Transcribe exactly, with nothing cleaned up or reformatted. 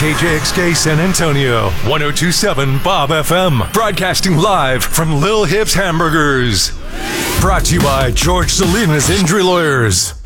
K J X K San Antonio, one oh two point seven Bob F M. Broadcasting live from Lil Hips Hamburgers. Brought to you by George Salinas Injury Lawyers.